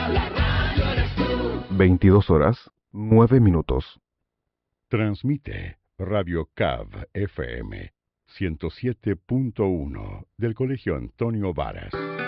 22 horas, 9 minutos. Transmite Radio CAV FM 107.1 del Colegio Antonio Varas.